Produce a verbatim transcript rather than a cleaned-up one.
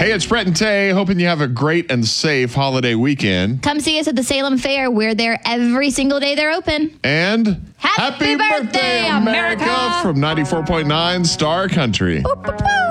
Hey, it's Brett and Tay. Hoping you have a great and safe holiday weekend. Come see us at the Salem Fair. We're there every single day they're open. And Happy birthday, America! From ninety-four point nine Star Country. Boop, boop, boop.